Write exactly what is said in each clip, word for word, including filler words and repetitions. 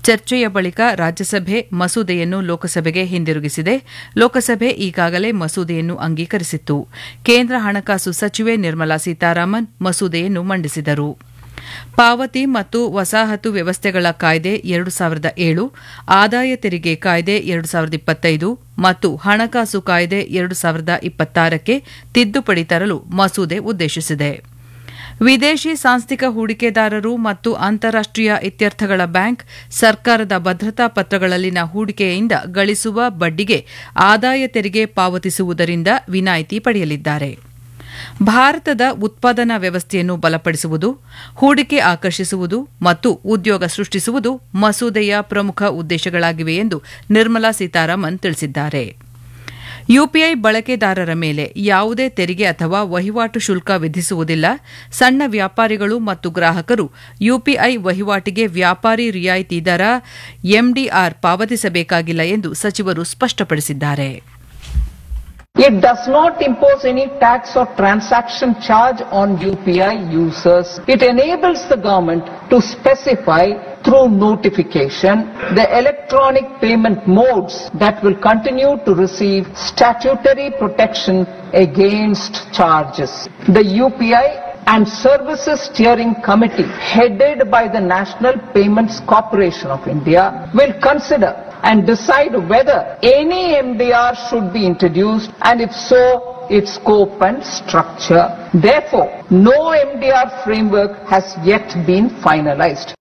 ಚರ್ಚೆಯ ಬಳಿಕ ರಾಜ್ಯಸಭೆ ಮಸೂದೆಯನ್ನು ಲೋಕಸಭೆಗೆ ಹಿಂದಿರುಗಿಸಿದೆ. ಲೋಕಸಭೆ ಈಗಾಗಲೇ ಮಸೂದೆಯನ್ನು ಅಂಗೀಕರಿಸಿತ್ತು. ಕೇಂದ್ರ ಹಣಕಾಸು ಸಚಿವೆ ನಿರ್ಮಲಾ ಸೀತಾರಾಮನ್ ಮಸೂದೆಯನ್ನು ಮಂಡಿಸಿದರು. ಪಾವತಿ ಮತ್ತು ವಸಾಹತು ವ್ಯವಸ್ಥೆಗಳ ಕಾಯ್ದೆ ಎರಡು ಸಾವಿರದ ಏಳು, ಆದಾಯ ತೆರಿಗೆ ಕಾಯ್ದೆ ಎರಡು ಸಾವಿರದ ಇಪ್ಪತ್ತೈದು ಮತ್ತು ಹಣಕಾಸು ಕಾಯ್ದೆ ಎರಡು ಸಾವಿರದ ಇಪ್ಪತ್ತಾರಕ್ಕೆ ತಿದ್ದುಪಡಿ ತರಲು ಮಸೂದೆ ಉದ್ದೇಶಿಸಿದೆ. ವಿದೇಶಿ ಸಾಂಸ್ಥಿಕ ಹೂಡಿಕೆದಾರರು ಮತ್ತು ಅಂತಾರಾಷ್ಟೀಯ ಇತ್ಯರ್ಥಗಳ ಬ್ಯಾಂಕ್ ಸರ್ಕಾರದ ಭದ್ರತಾ ಪತ್ರಗಳಲ್ಲಿನ ಹೂಡಿಕೆಯಿಂದ ಗಳಿಸುವ ಬಡ್ಡಿಗೆ ಆದಾಯ ತೆರಿಗೆ ಪಾವತಿಸುವುದರಿಂದ ವಿನಾಯಿತಿ ಪಡೆಯಲಿದ್ದಾರೆ. ಭಾರತದ ಉತ್ಪಾದನಾ ವ್ಯವಸ್ಥೆಯನ್ನು ಬಲಪಡಿಸುವುದು, ಹೂಡಿಕೆ ಆಕರ್ಷಿಸುವುದು ಮತ್ತು ಉದ್ಯೋಗ ಸೃಷ್ಟಿಸುವುದು ಮಸೂದೆಯ ಪ್ರಮುಖ ಉದ್ದೇಶಗಳಾಗಿವೆ ಎಂದು ನಿರ್ಮಲಾ ಸೀತಾರಾಮನ್ ತಿಳಿಸಿದ್ದಾರೆ. ಯುಪಿಐ ಬಳಕೆದಾರರ ಮೇಲೆ ಯಾವುದೇ ತೆರಿಗೆ ಅಥವಾ ವಹಿವಾಟು ಶುಲ್ಕ ವಿಧಿಸುವುದಿಲ್ಲ. ಸಣ್ಣ ವ್ಯಾಪಾರಿಗಳು ಮತ್ತು ಗ್ರಾಹಕರು ಯುಪಿಐ ವಹಿವಾಟಿಗೆ ವ್ಯಾಪಾರಿ ರಿಯಾಯಿತಿ ದರ ಎಂಡಿಆರ್ ಪಾವತಿಸಬೇಕಾಗಿಲ್ಲ ಎಂದು ಸಚಿವರು ಸ್ಪಷ್ಟಪಡಿಸಿದ್ದಾರೆ. It does not impose any tax or transaction charge on U P I users. It enables the government to specify through notification the electronic payment modes that will continue to receive statutory protection against charges. The U P I and Services Steering Committee, headed by the National Payments Corporation of India, will consider and decide whether any M D R should be introduced, and if so, its scope and structure. Therefore, no M D R framework has yet been finalized.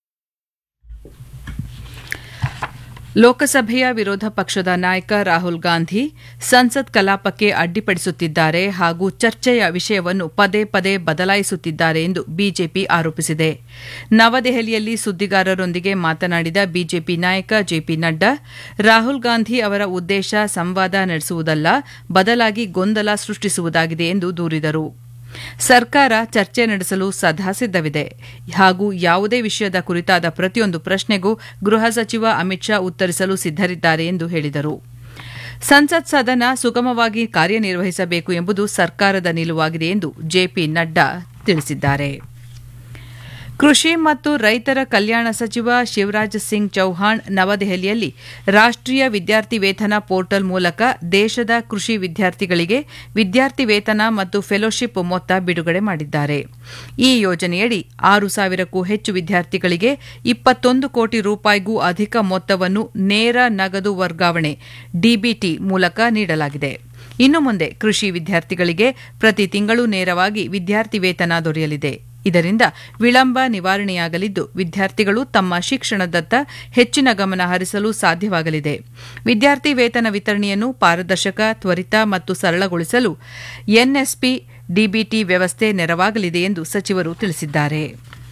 ಲೋಕಸಭೆಯ ವಿರೋಧ ಪಕ್ಷದ ನಾಯಕ ರಾಹುಲ್ ಗಾಂಧಿ ಸಂಸತ್ ಕಲಾಪಕ್ಕೆ ಅಡ್ಡಿಪಡಿಸುತ್ತಿದ್ದಾರೆ ಹಾಗೂ ಚರ್ಚೆಯ ವಿಷಯವನ್ನು ಪದೇ ಪದೇ ಬದಲಾಯಿಸುತ್ತಿದ್ದಾರೆ ಎಂದು ಬಿಜೆಪಿ ಆರೋಪಿಸಿದೆ. ನವದೆಹಲಿಯಲ್ಲಿ ಸುದ್ದಿಗಾರರೊಂದಿಗೆ ಮಾತನಾಡಿದ ಬಿಜೆಪಿ ನಾಯಕ ಜೆಪಿ ನಡ್ಡಾ, ರಾಹುಲ್ ಗಾಂಧಿ ಅವರ ಉದ್ದೇಶ ಸಂವಾದ ನಡೆಸುವುದಲ್ಲ, ಬದಲಾಗಿ ಗೊಂದಲ ಸೃಷ್ಟಿಸುವುದಾಗಿದೆ ಎಂದು ದೂರಿದರು. ಸರ್ಕಾರ ಚರ್ಚೆ ನಡೆಸಲು ಸದಾ ಸಿದ್ದವಿದೆ ಹಾಗೂ ಯಾವುದೇ ವಿಷಯದ ಕುರಿತಾದ ಪ್ರತಿಯೊಂದು ಪ್ರಶ್ನೆಗೂ ಗೃಹ ಸಚಿವ ಅಮಿತ್ ಶಾ ಉತ್ತರಿಸಲು ಸಿದ್ದರಿದ್ದಾರೆ ಎಂದು ಹೇಳಿದರು. ಸಂಸತ್ ಸದನ ಸುಗಮವಾಗಿ ಕಾರ್ಯನಿರ್ವಹಿಸಬೇಕು ಎಂಬುದು ಸರ್ಕಾರದ ನಿಲುವಾಗಿದೆ ಎಂದು ಜೆಪಿ ನಡ್ಡಾ ತಿಳಿಸಿದ್ದಾರೆ. ಕೃಷಿ ಮತ್ತು ರೈತರ ಕಲ್ಯಾಣ ಸಚಿವ ಶಿವರಾಜ್ ಸಿಂಗ್ ಚೌಹಾಣ್ ನವದೆಹಲಿಯಲ್ಲಿ ರಾಷ್ಟೀಯ ವಿದ್ಯಾರ್ಥಿ ವೇತನ ಪೋರ್ಟಲ್ ಮೂಲಕ ದೇಶದ ಕೃಷಿ ವಿದ್ಯಾರ್ಥಿಗಳಿಗೆ ವಿದ್ಯಾರ್ಥಿ ವೇತನ ಮತ್ತು ಫೆಲೋಶಿಪ್ ಮೊತ್ತ ಬಿಡುಗಡೆ ಮಾಡಿದ್ದಾರೆ. ಈ ಯೋಜನೆಯಡಿ ಆರು ಸಾವಿರಕ್ಕೂ ಹೆಚ್ಚು ವಿದ್ಯಾರ್ಥಿಗಳಿಗೆ ಇಪ್ಪತ್ತೊಂದು ಕೋಟಿ ರೂಪಾಯಿಗೂ ಅಧಿಕ ಮೊತ್ತವನ್ನು ನೇರ ನಗದು ವರ್ಗಾವಣೆ ಡಿಬಿಟಿ ಮೂಲಕ ನೀಡಲಾಗಿದೆ. ಇನ್ನು ಮುಂದೆ ಕೃಷಿ ವಿದ್ಯಾರ್ಥಿಗಳಿಗೆ ಪ್ರತಿ ತಿಂಗಳು ನೇರವಾಗಿ ವಿದ್ಯಾರ್ಥಿ ವೇತನ ದೊರೆಯಲಿದೆ. ಇದರಿಂದ ವಿಳಂಬ ನಿವಾರಣೆಯಾಗಲಿದ್ದು ವಿದ್ಯಾರ್ಥಿಗಳು ತಮ್ಮ ಶಿಕ್ಷಣದತ್ತ ಹೆಚ್ಚಿನ ಗಮನ ಹರಿಸಲು ಸಾಧ್ಯವಾಗಲಿದೆ. ವಿದ್ಯಾರ್ಥಿ ವೇತನ ವಿತರಣೆಯನ್ನು ಪಾರದರ್ಶಕ, ತ್ವರಿತ ಮತ್ತು ಸರಳಗೊಳಿಸಲು ಎನ್ಎಸ್ಪಿ ಡಿಬಿಟಿ ವ್ಯವಸ್ಥೆ ನೆರವಾಗಲಿದೆ ಎಂದು ಸಚಿವರು ತಿಳಿಸಿದ್ದಾರೆ.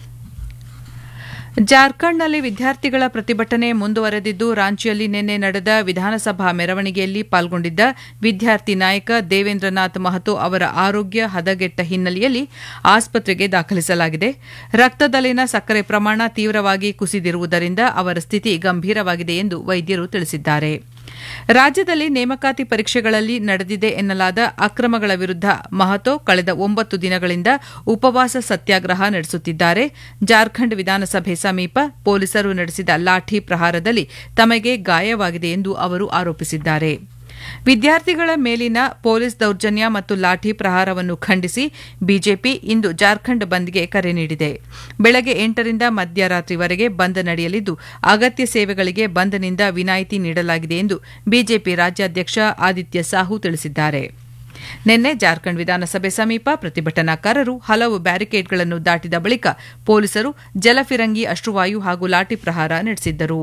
ಜಾರ್ಖಂಡ್ನಲ್ಲಿ ವಿದ್ಯಾರ್ಥಿಗಳ ಪ್ರತಿಭಟನೆ ಮುಂದುವರೆದಿದ್ದು, ರಾಂಚಿಯಲ್ಲಿ ನಿನ್ನೆ ನಡೆದ ವಿಧಾನಸಭಾ ಮೆರವಣಿಗೆಯಲ್ಲಿ ಪಾಲ್ಗೊಂಡಿದ್ದ ವಿದ್ಯಾರ್ಥಿ ನಾಯಕ ದೇವೇಂದ್ರನಾಥ್ ಮಹತೋ ಅವರ ಆರೋಗ್ಯ ಹದಗೆಟ್ಟ ಹಿನ್ನೆಲೆಯಲ್ಲಿ ಆಸ್ಪತ್ರೆಗೆ ದಾಖಲಿಸಲಾಗಿದೆ. ರಕ್ತದಲ್ಲಿನ ಸಕ್ಕರೆ ಪ್ರಮಾಣ ತೀವ್ರವಾಗಿ ಕುಸಿದಿರುವುದರಿಂದ ಅವರ ಸ್ಥಿತಿ ಗಂಭೀರವಾಗಿದೆ ಎಂದು ವೈದ್ಯರು ತಿಳಿಸಿದ್ದಾರೆ. ರಾಜ್ಯದಲ್ಲಿ ನೇಮಕಾತಿ ಪರೀಕ್ಷೆಗಳಲ್ಲಿ ನಡೆದಿದೆ ಎನ್ನಲಾದ ಅಕ್ರಮಗಳ ವಿರುದ್ಧ ಮಹತೋ ಕಳೆದ ಒಂಬತ್ತು ದಿನಗಳಿಂದ ಉಪವಾಸ ಸತ್ಯಾಗ್ರಹ ನಡೆಸುತ್ತಿದ್ದಾರೆ. ಜಾರ್ಖಂಡ್ ವಿಧಾನಸಭೆ ಸಮೀಪ ಪೊಲೀಸರು ನಡೆಸಿದ ಲಾಠಿ ಪ್ರಹಾರದಲ್ಲಿ ತಮಗೆ ಗಾಯವಾಗಿದೆ ಎಂದು ಅವರು ಆರೋಪಿಸಿದ್ದಾರೆ. ವಿದ್ಯಾರ್ಥಿಗಳ ಮೇಲಿನ ಪೊಲೀಸ್ ದೌರ್ಜನ್ಯ ಮತ್ತು ಲಾಠಿ ಪ್ರಹಾರವನ್ನು ಖಂಡಿಸಿ ಬಿಜೆಪಿ ಇಂದು ಜಾರ್ಖಂಡ್ ಬಂದ್ಗೆ ಕರೆ ನೀಡಿದೆ. ಬೆಳಗ್ಗೆ ಎಂಟರಿಂದ ಮಧ್ಯರಾತ್ರಿವರೆಗೆ ಬಂದ್ ನಡೆಯಲಿದ್ದು, ಅಗತ್ಯ ಸೇವೆಗಳಿಗೆ ಬಂದ್ನಿಂದ ವಿನಾಯಿತಿ ನೀಡಲಾಗಿದೆ ಎಂದು ಬಿಜೆಪಿ ರಾಜ್ಯಾಧ್ಯಕ್ಷ ಆದಿತ್ಯ ಸಾಹು ತಿಳಿಸಿದ್ದಾರೆ. ನಿನ್ನೆ ಜಾರ್ಖಂಡ್ ವಿಧಾನಸಭೆ ಸಮೀಪ ಪ್ರತಿಭಟನಾಕಾರರು ಹಲವು ಬ್ಯಾರಿಕೇಡ್ಗಳನ್ನು ದಾಟಿದ ಬಳಿಕ ಪೊಲೀಸರು ಜಲಫಿರಂಗಿ, ಅಶ್ರುವಾಯು ಹಾಗೂ ಲಾಠಿ ಪ್ರಹಾರ ನಡೆಸಿದ್ದರು.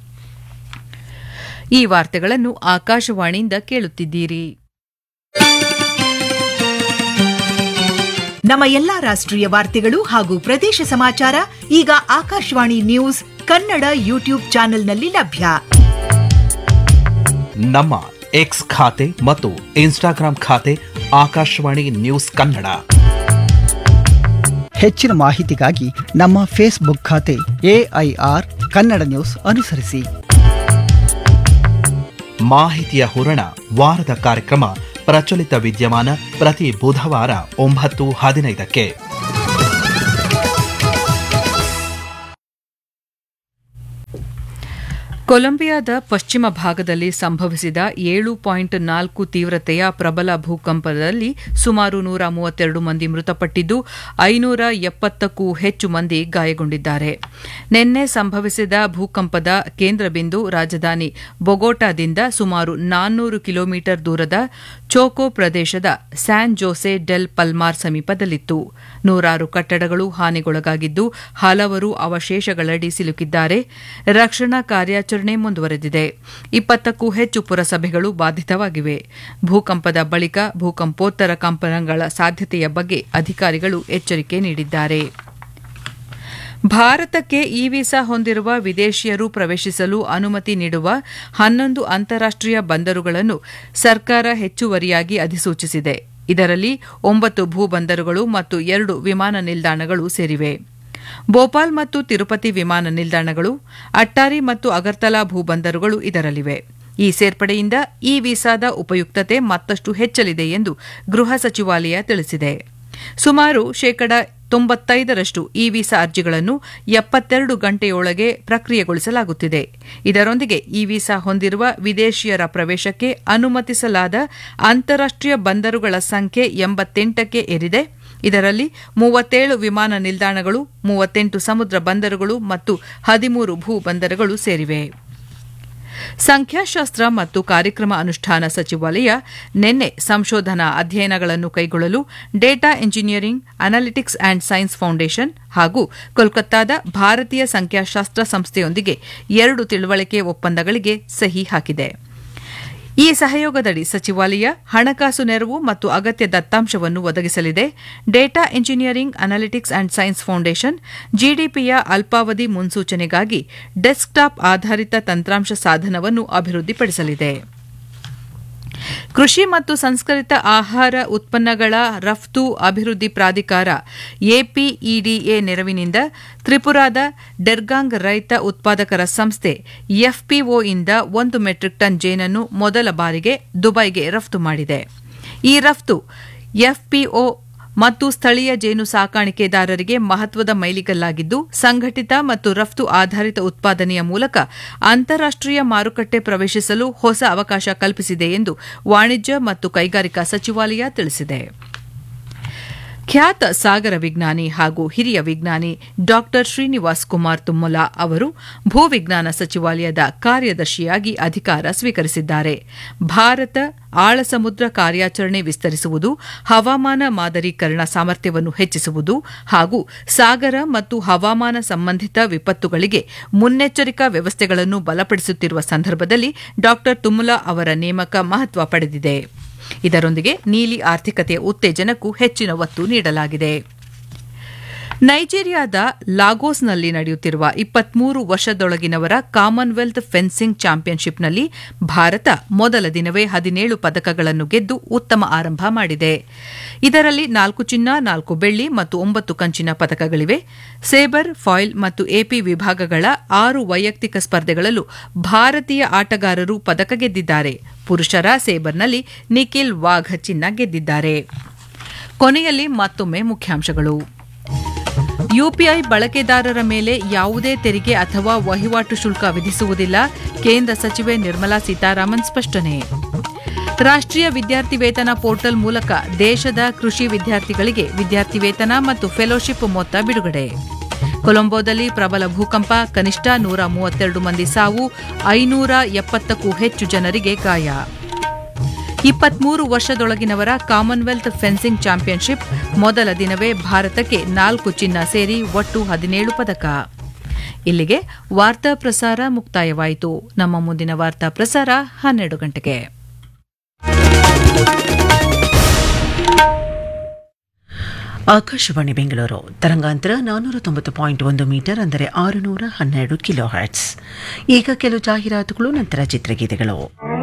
ಈ ವಾರ್ತೆಗಳನ್ನು ಆಕಾಶವಾಣಿಯಿಂದ ಕೇಳುತ್ತಿದ್ದೀರಿ. ನಮ್ಮ ಎಲ್ಲಾ ರಾಷ್ಟ್ರೀಯ ವಾರ್ತೆಗಳು ಹಾಗೂ ಪ್ರದೇಶ ಸಮಾಚಾರ ಈಗ ಆಕಾಶವಾಣಿ ನ್ಯೂಸ್ ಕನ್ನಡ ಯೂಟ್ಯೂಬ್ ಚಾನೆಲ್ನಲ್ಲಿ ಲಭ್ಯ. ನಮ್ಮ ಎಕ್ಸ್ ಖಾತೆ ಮತ್ತು ಇನ್ಸ್ಟಾಗ್ರಾಂ ಖಾತೆ ಆಕಾಶವಾಣಿ ನ್ಯೂಸ್ ಕನ್ನಡ. ಹೆಚ್ಚಿನ ಮಾಹಿತಿಗಾಗಿ ನಮ್ಮ ಫೇಸ್ಬುಕ್ ಖಾತೆ ಎಐಆರ್ ಕನ್ನಡ ನ್ಯೂಸ್ ಅನುಸರಿಸಿ. ಮಾಹಿತಿಯ ಹೂರಣ ವಾರದ ಕಾರ್ಯಕ್ರಮ ಪ್ರಚಲಿತ ವಿದ್ಯಮಾನ ಪ್ರತಿ ಬುಧವಾರ ಒಂಬತ್ತು ಹದಿನೈದಕ್ಕೆ. ಕೊಲಂಬಿಯಾದ ಪಶ್ಚಿಮ ಭಾಗದಲ್ಲಿ ಸಂಭವಿಸಿದ ಏಳು ಪಾಯಿಂಟ್ ನಾಲ್ಕು ತೀವ್ರತೆಯ ಪ್ರಬಲ ಭೂಕಂಪದಲ್ಲಿ ಸುಮಾರು ನೂರ ಮೂವತ್ತೆರಡು ಮಂದಿ ಮೃತಪಟ್ಟಿದ್ದು ಐನೂರ ಎಪ್ಪತ್ತಕ್ಕೂ ಹೆಚ್ಚು ಮಂದಿ ಗಾಯಗೊಂಡಿದ್ದಾರೆ. ನಿನ್ನೆ ಸಂಭವಿಸಿದ ಭೂಕಂಪದ ಕೇಂದ್ರ ಬಿಂದು ರಾಜಧಾನಿ ಬೊಗೊಟಾದಿಂದ ಸುಮಾರು ನಾನ್ನೂರು ಕಿಲೋಮೀಟರ್ ದೂರದ ಚೋಕೋ ಪ್ರದೇಶದ ಸ್ಯಾನ್ ಜೋಸೆ ಡೆಲ್ ಪಲ್ಮಾರ್ ಸಮೀಪದಲ್ಲಿತ್ತು. ನೂರಾರು ಕಟ್ಟಡಗಳು ಹಾನಿಗೊಳಗಾಗಿದ್ದು ಹಲವರು ಅವಶೇಷಗಳಡಿ ಸಿಲುಕಿದ್ದಾರೆ. ರಕ್ಷಣಾ ಕಾರ್ಯಾಚರಣೆ ಮುಂದುವರೆದಿದೆ. ಇಪ್ಪತ್ತಕ್ಕೂ ಹೆಚ್ಚು ಪುರಸಭೆಗಳು ಬಾಧಿತವಾಗಿವೆ. ಭೂಕಂಪದ ಬಳಿಕ ಭೂಕಂಪೋತ್ತರ ಕಂಪನಗಳ ಸಾಧ್ಯತೆಯ ಬಗ್ಗೆ ಅಧಿಕಾರಿಗಳು ಎಚ್ಚರಿಕೆ ನೀಡಿದ್ದಾರೆ. ಭಾರತಕ್ಕೆ ಇ ವೀಸಾ ಹೊಂದಿರುವ ವಿದೇಶಿಯರು ಪ್ರವೇಶಿಸಲು ಅನುಮತಿ ನೀಡುವ ಹನ್ನೊಂದು ಅಂತಾರಾಷ್ಟೀಯ ಬಂದರುಗಳನ್ನು ಸರ್ಕಾರ ಹೆಚ್ಚುವರಿಯಾಗಿ ಅಧಿಸೂಚಿಸಿದೆ. ಇದರಲ್ಲಿ ಒಂಬತ್ತು ಭೂ ಬಂದರುಗಳು ಮತ್ತು ಎರಡು ವಿಮಾನ ನಿಲ್ದಾಣಗಳು ಸೇರಿವೆ. ಭೋಪಾಲ್ ಮತ್ತು ತಿರುಪತಿ ವಿಮಾನ ನಿಲ್ದಾಣಗಳು, ಅಟ್ಟಾರಿ ಮತ್ತು ಅಗರ್ತಲಾ ಭೂಬಂದರುಗಳು ಇದರಲ್ಲಿವೆ. ಈ ಸೇರ್ಪಡೆಯಿಂದ ಇ ವೀಸಾದ ಉಪಯುಕ್ತತೆ ಮತ್ತಷ್ಟು ಹೆಚ್ಚಲಿದೆ ಎಂದು ಗೃಹ ಸಚಿವಾಲಯ ತಿಳಿಸಿದೆ. ಸುಮಾರು ಶೇಕಡಾ ತೊಂಬತ್ತೈದರಷ್ಟು ಇ ವೀಸಾ ಅರ್ಜಿಗಳನ್ನು ಎಪ್ಪತ್ತೆರಡು ಗಂಟೆಯೊಳಗೆ ಪ್ರಕ್ರಿಯೆಗೊಳಿಸಲಾಗುತ್ತಿದೆ. ಇದರೊಂದಿಗೆ ಇ ವೀಸಾ ಹೊಂದಿರುವ ವಿದೇಶಿಯರ ಪ್ರವೇಶಕ್ಕೆ ಅನುಮತಿಸಲಾದ ಅಂತಾರಾಷ್ಟೀಯ ಬಂದರುಗಳ ಸಂಖ್ಯೆ ಎಂಬತ್ತೆಂಟಕ್ಕೆ ಏರಿದೆ. ಇದರಲ್ಲಿ ಮೂವತ್ತೇಳು ವಿಮಾನ ನಿಲ್ದಾಣಗಳು, ಮೂವತ್ತೆಂಟು ಸಮುದ್ರ ಬಂದರುಗಳು ಮತ್ತು ಹದಿಮೂರು ಭೂ ಬಂದರುಗಳು ಸೇರಿವೆ. ಸಂಖ್ಯಾಶಾಸ್ತ್ರ ಮತ್ತು ಕಾರ್ಯಕ್ರಮ ಅನುಷ್ಠಾನ ಸಚಿವಾಲಯ ನಿನ್ನೆ ಸಂಶೋಧನಾ ಅಧ್ಯಯನಗಳನ್ನು ಕೈಗೊಳ್ಳಲು data engineering, analytics and science foundation ಹಾಗೂ ಕೋಲ್ಕತ್ತಾದ ಭಾರತೀಯ ಸಂಖ್ಯಾಶಾಸ್ತ್ರ ಸಂಸ್ಥೆಯೊಂದಿಗೆ ಎರಡು ತಿಳುವಳಿಕೆ ಒಪ್ಪಂದಗಳಿಗೆ ಸಹಿ ಹಾಕಿದೆ. ಈ ಸಹಯೋಗದಡಿ ಸಚಿವಾಲಯ ಹಣಕಾಸು ನೆರವು ಮತ್ತು ಅಗತ್ಯ ದತ್ತಾಂಶವನ್ನು ಒದಗಿಸಲಿದೆ. Data engineering, analytics and science foundation ಜಿಡಿಪಿಯ ಅಲ್ಪಾವಧಿ ಮುನ್ಸೂಚನೆಗಾಗಿ ಡೆಸ್ಕ್ಟಾಪ್ ಆಧಾರಿತ ತಂತ್ರಾಂಶ ಸಾಧನವನ್ನು ಅಭಿವೃದ್ಧಿಪಡಿಸಲಿದೆ. ಕೃಷಿ ಮತ್ತು ಸಂಸ್ಕರಿತ ಆಹಾರ ಉತ್ಪನ್ನಗಳ ರಫ್ತು ಅಭಿವೃದ್ಧಿ ಪ್ರಾಧಿಕಾರ ಎಪಿಇಡಿಎ ನೆರವಿನಿಂದ ತ್ರಿಪುರಾದ ಡೆರ್ಗಾಂಗ್ ರೈತ ಉತ್ಪಾದಕರ ಸಂಸ್ಥೆ ಎಫ್ಪಿಒಯಿಂದ ಒಂದು ಮೆಟ್ರಿಕ್ ಟನ್ ಜೇನನ್ನು ಮೊದಲ ಬಾರಿಗೆ ದುಬೈಗೆ ರಫ್ತು ಮಾಡಿದೆ. ಈ ರಫ್ತು ಎಫ್ಪಿಒ ಮತ್ತು ಸ್ಥಳೀಯ ಜೇನು ಸಾಕಾಣಿಕೆದಾರರಿಗೆ ಮಹತ್ವದ ಮೈಲಿಗಲ್ಲಾಗಿದ್ದು, ಸಂಘಟಿತ ಮತ್ತು ರಫ್ತು ಆಧಾರಿತ ಉತ್ಪಾದನೆಯ ಮೂಲಕ ಅಂತಾರಾಷ್ಟೀಯ ಮಾರುಕಟ್ಟೆ ಪ್ರವೇಶಿಸಲು ಹೊಸ ಅವಕಾಶ ಕಲ್ಪಿಸಿದೆ ಎಂದು ವಾಣಿಜ್ಯ ಮತ್ತು ಕೈಗಾರಿಕಾ ಸಚಿವಾಲಯ ತಿಳಿಸಿದೆ. ಖ್ಯಾತ ಸಾಗರ ವಿಜ್ಞಾನಿ ಹಾಗೂ ಹಿರಿಯ ವಿಜ್ಞಾನಿ ಡಾ ಶ್ರೀನಿವಾಸ್ ಕುಮಾರ್ ತುಮ್ಮಲ ಅವರು ಭೂವಿಜ್ಞಾನ ಸಚಿವಾಲಯದ ಕಾರ್ಯದರ್ಶಿಯಾಗಿ ಅಧಿಕಾರ ಸ್ವೀಕರಿಸಿದ್ದಾರೆ. ಭಾರತ ಆಳ ಸಮುದ್ರ ಕಾರ್ಯಾಚರಣೆ ವಿಸ್ತರಿಸುವುದು, ಹವಾಮಾನ ಮಾದರೀಕರಣ ಸಾಮರ್ಥ್ಯವನ್ನು ಹೆಚ್ಚಿಸುವುದು ಹಾಗೂ ಸಾಗರ ಮತ್ತು ಹವಾಮಾನ ಸಂಬಂಧಿತ ವಿಪತ್ತುಗಳಿಗೆ ಮುನ್ನೆಚ್ಚರಿಕಾ ವ್ಯವಸ್ಥೆಗಳನ್ನು ಬಲಪಡಿಸುತ್ತಿರುವ ಸಂದರ್ಭದಲ್ಲಿ ಡಾ ತುಮ್ಮಲ ಅವರ ನೇಮಕ ಮಹತ್ವ ಪಡೆದಿದೆ. ಇದರೊಂದಿಗೆ ನೀಲಿ ಆರ್ಥಿಕತೆಯ ಉತ್ತೇಜನಕ್ಕೂ ಹೆಚ್ಚಿನ ಒತ್ತು ನೀಡಲಾಗಿದೆ. ನೈಜೀರಿಯಾದ ಲಾಗೋಸ್ನಲ್ಲಿ ನಡೆಯುತ್ತಿರುವ ಇಪ್ಪತ್ಮೂರು ವರ್ಷದೊಳಗಿನವರ ಕಾಮನ್ವೆಲ್ತ್ ಫೆನ್ಸಿಂಗ್ ಚಾಂಪಿಯನ್ಶಿಪ್ನಲ್ಲಿ ಭಾರತ ಮೊದಲ ದಿನವೇ ಹದಿನೇಳು ಪದಕಗಳನ್ನು ಗೆದ್ದು ಉತ್ತಮ ಆರಂಭ ಮಾಡಿದೆ. ಇದರಲ್ಲಿ ನಾಲ್ಕು ಚಿನ್ನ, ನಾಲ್ಕು ಬೆಳ್ಳಿ ಮತ್ತು ಒಂಬತ್ತು ಕಂಚಿನ ಪದಕಗಳಿವೆ. ಸೇಬರ್, ಫಾಯಿಲ್ ಮತ್ತು ಎಪಿ ವಿಭಾಗಗಳ ಆರು ವೈಯಕ್ತಿಕ ಸ್ಪರ್ಧೆಗಳಲ್ಲೂ ಭಾರತೀಯ ಆಟಗಾರರು ಪದಕ ಗೆದ್ದಿದ್ದಾರೆ. ಪುರುಷರ ಸೇಬರ್ನಲ್ಲಿ ನಿಖಿಲ್ ವಾಘ್ ಚಿನ್ನ ಗೆದ್ದಿದ್ದಾರೆ. ಕೊನೆಯಲ್ಲಿ ಮತ್ತೊಮ್ಮೆ ಮುಖ್ಯಾಂಶಗಳು. ಯುಪಿಐ ಬಳಕೆದಾರರ ಮೇಲೆ ಯಾವುದೇ ತೆರಿಗೆ ಅಥವಾ ವಹಿವಾಟು ಶುಲ್ಕ ವಿಧಿಸುವುದಿಲ್ಲ, ಕೇಂದ್ರ ಸಚಿವೆ ನಿರ್ಮಲಾ ಸೀತಾರಾಮನ್ ಸ್ಪಷ್ಟನೆ. ರಾಷ್ಟ್ರೀಯ ವಿದ್ಯಾರ್ಥಿ ವೇತನ ಪೋರ್ಟಲ್ ಮೂಲಕ ದೇಶದ ಕೃಷಿ ವಿದ್ಯಾರ್ಥಿಗಳಿಗೆ ವಿದ್ಯಾರ್ಥಿ ವೇತನ ಮತ್ತು ಫೆಲೋಶಿಪ್ ಮೊತ್ತ ಬಿಡುಗಡೆ. ಕೊಲಂಬೋದಲ್ಲಿ ಪ್ರಬಲ ಭೂಕಂಪ, ಕನಿಷ್ಠ ನೂರ ಮೂವತ್ತೆರಡು ಮಂದಿ ಸಾವು, ಐನೂರ ಎಪ್ಪತ್ತಕ್ಕೂ ಹೆಚ್ಚು ಜನರಿಗೆ ಗಾಯ. ಇಪ್ಪತ್ಮೂರು ವರ್ಷದೊಳಗಿನವರ ಕಾಮನ್ವೆಲ್ತ್ ಫೆನ್ಸಿಂಗ್ ಚಾಂಪಿಯನ್ಶಿಪ್ ಮೊದಲ ದಿನವೇ ಭಾರತಕ್ಕೆ ನಾಲ್ಕು ಚಿನ್ನ ಸೇರಿ ಒಟ್ಟು ಹದಿನೇಳು ಪದಕ. ಇಲ್ಲಿಗೆ ವಾರ್ತಾ ಪ್ರಸಾರ ಮುಕ್ತಾಯವಾಯಿತು. ನಮ್ಮ ಮುಂದಿನ ವಾರ್ತಾ ಪ್ರಸಾರ ಹನ್ನೆರಡು ಗಂಟೆಗೆ. ಆಕಾಶವಾಣಿ ಬೆಂಗಳೂರು ತರಂಗಾಂತರ ನಾನ್ನೂರ ತೊಂಬತ್ತು ಪಾಯಿಂಟ್ ಒಂದು ಮೀಟರ್ ಅಂದರೆ ಆರುನೂರ ಹನ್ನೆರಡು ಕಿಲೋ ಹರ್ಟ್ಸ್. ಈಗ ಕೆಲವು ಜಾಹೀರಾತುಗಳು, ನಂತರ ಚಿತ್ರಗೀತೆಗಳು.